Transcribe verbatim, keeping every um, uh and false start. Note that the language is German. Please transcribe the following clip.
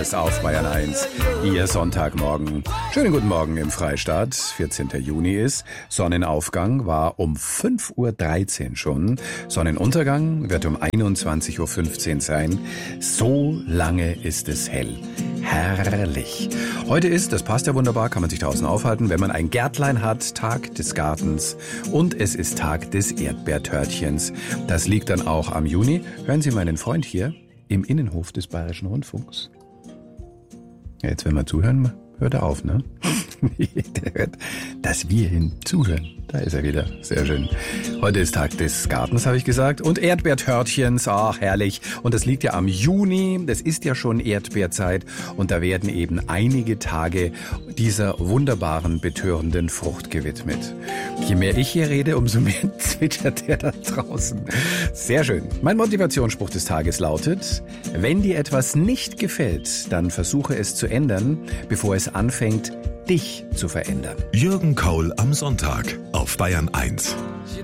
Stars auf Bayern eins. Ihr Sonntagmorgen. Schönen guten Morgen im Freistaat. vierzehnter Juni ist. Sonnenaufgang war um fünf Uhr dreizehn schon. Sonnenuntergang wird um einundzwanzig Uhr fünfzehn sein. So lange ist es hell. Herrlich. Heute ist, das passt ja wunderbar, kann man sich draußen aufhalten, wenn man ein Gärtlein hat, Tag des Gartens und es ist Tag des Erdbeertörtchens. Das liegt dann auch am Juni. Hören Sie meinen Freund hier im Innenhof des Bayerischen Rundfunks. Ja, jetzt, wenn wir zuhören, hört er auf, ne? Der hört, dass wir ihm zuhören. Da ist er wieder. Sehr schön. Heute ist Tag des Gartens, habe ich gesagt. Und Erdbeertörtchens. Ach, herrlich. Und das liegt ja am Juni. Das ist ja schon Erdbeerzeit. Und da werden eben einige Tage dieser wunderbaren, betörenden Frucht gewidmet. Je mehr ich hier rede, umso mehr zwitschert der da draußen. Sehr schön. Mein Motivationsspruch des Tages lautet: Wenn dir etwas nicht gefällt, dann versuche es zu ändern, bevor es anfängt, dich zu verändern. Jürgen Kaul am Sonntag auf Bayern eins.